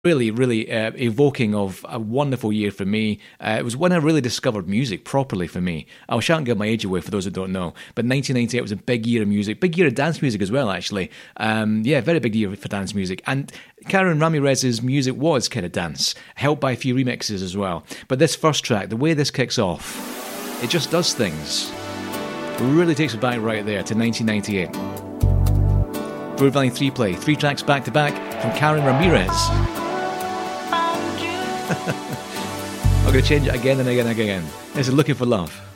Really, really evoking of a wonderful year for me. It was when I really discovered music properly for me. I shan't give my age away for those that don't know, but 1998 was a big year of music, big year of dance music as well, actually. Yeah, very big year for dance music. And Karen Ramirez's music was kind of dance, helped by a few remixes as well. But this first track, the way this kicks off, it just does things. It really takes it back right there to 1998. Groove Valley 3 play, 3 tracks back to back from Karen Ramirez. I'm going to change it again and again and again. This is Looking for Love.